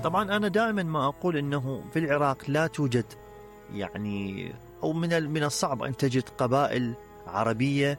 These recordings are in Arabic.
طبعا أنا دائما ما أقول أنه في العراق لا توجد يعني، أو من الصعب أن تجد قبائل عربية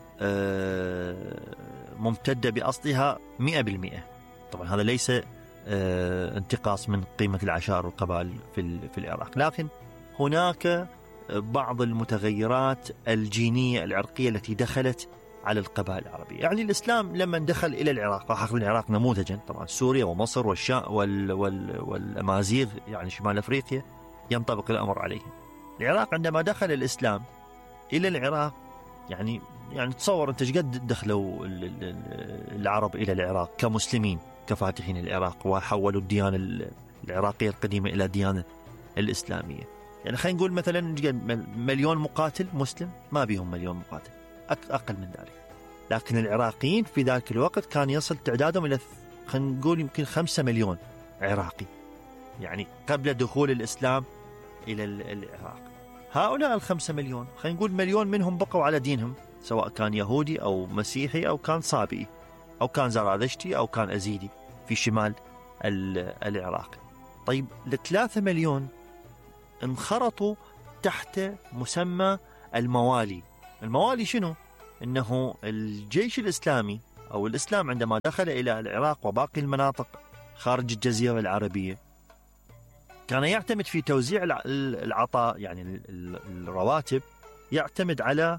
ممتدة بأصلها 100%. طبعا هذا ليس انتقاص من قيمة العشائر والقبائل في العراق، لكن هناك بعض المتغيرات الجينية العرقية التي دخلت على القبائل العربية. يعني الإسلام لما دخل إلى العراق، راح أخذ العراق نموذجا، طبعا سوريا ومصر والشام والأمازيغ يعني شمال أفريقيا ينطبق الأمر عليهم. العراق عندما دخل الإسلام إلى العراق، يعني تصور أنت قد دخلوا العرب إلى العراق كمسلمين كفاتحين العراق، وحولوا الديانة العراقية القديمة إلى ديانة الإسلامية. يعني خلينا نقول مثلا 1,000,000 مقاتل مسلم، ما بيهم 1,000,000 مقاتل، أقل من ذلك. لكن العراقيين في ذلك الوقت كان يصل تعدادهم إلى خلينا نقول يمكن 5 مليون عراقي، يعني قبل دخول الإسلام إلى العراق. هؤلاء 5 مليون خلينا نقول 1,000,000 منهم بقوا على دينهم، سواء كان يهودي أو مسيحي أو كان صابئي أو كان زرادشتي أو كان أزيدي في شمال العراق. طيب 3 مليون انخرطوا تحت مسمى الموالي. الموالي شنو؟ إنه الجيش الإسلامي أو الإسلام عندما دخل إلى العراق وباقي المناطق خارج الجزيرة العربية، كان يعتمد في توزيع العطاء، يعني الرواتب، يعتمد على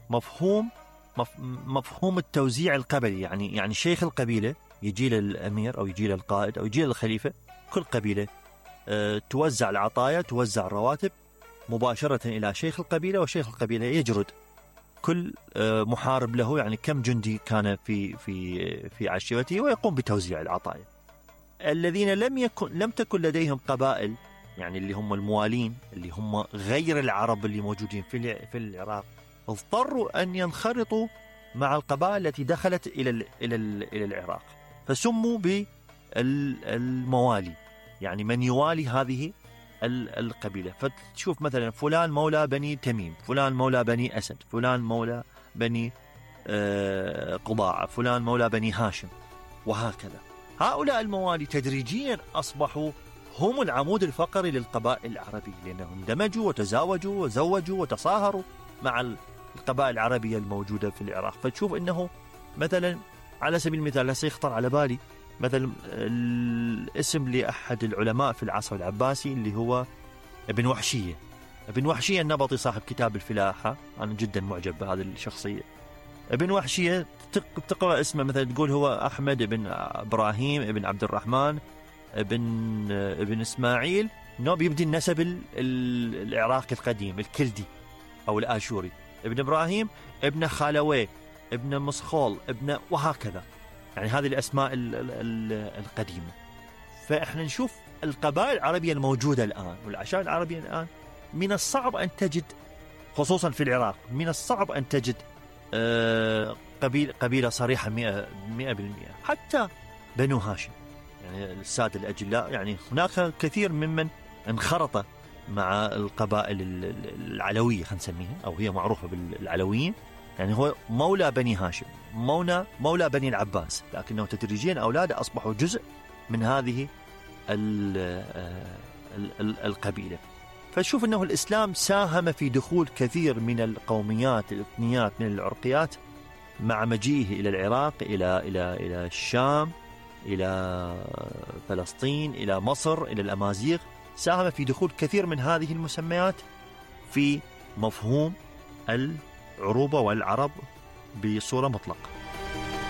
مفهوم التوزيع القبلي. يعني شيخ القبيلة يجي للأمير أو يجي للقائد أو يجي للخليفة، كل قبيلة توزع العطايا، توزع الرواتب مباشرة إلى شيخ القبيلة، وشيخ القبيلة يجرد كل محارب له، يعني كم جندي كان في عشيرته، ويقوم بتوزيع العطايا. الذين لم تكن لديهم قبائل، يعني اللي هم الموالين، اللي هم غير العرب اللي موجودين في العراق، اضطروا أن ينخرطوا مع القبائل التي دخلت إلى العراق، فسموا بالموالي، يعني من يوالي هذه القبيلة. فتشوف مثلا فلان مولى بني تميم، فلان مولى بني أسد، فلان مولى بني قضاعة، فلان مولى بني هاشم، وهكذا. هؤلاء الموالي تدريجيا أصبحوا هم العمود الفقري للقبائل العربية، لأنهم اندمجوا وتزاوجوا وزوجوا وتصاهروا مع القبائل العربية الموجودة في العراق. فتشوف أنه مثلا على سبيل المثال هسه يخطر على بالي مثلا الاسم لأحد العلماء في العصر العباسي اللي هو ابن وحشية. ابن وحشية النبطي صاحب كتاب الفلاحة، أنا جدا معجب بهذه الشخصية. ابن وحشية تقرأ اسمه مثلا تقول هو أحمد بن إبراهيم ابن عبد الرحمن ابن إسماعيل، إنه بيبدي النسب العراقي القديم الكلدي أو الآشوري. ابن إبراهيم ابن خالوي ابن مصخول ابن، وهكذا، يعني هذه الأسماء القديمة. فإحنا نشوف القبائل العربية الموجودة الآن والعشائر العربية الآن، من الصعب أن تجد، خصوصا في العراق، من الصعب أن تجد قبيلة صريحة 100%. حتى بنو هاشم، يعني السادة الأجلاء، يعني هناك كثير ممن انخرط مع القبائل العلوية، خلينا نسميها، أو هي معروفة بالعلويين. يعني هو مولى بني هاشم، مولى بني العباس، لكنه تدريجيا أولاده أصبحوا جزء من هذه القبيلة. فشوف أنه الإسلام ساهم في دخول كثير من القوميات الإثنيات من العرقيات مع مجيئه إلى العراق، إلى الشام، إلى فلسطين، إلى مصر، إلى الأمازيغ. ساهم في دخول كثير من هذه المسميات في مفهوم العروبة والعرب بصورة مطلقة.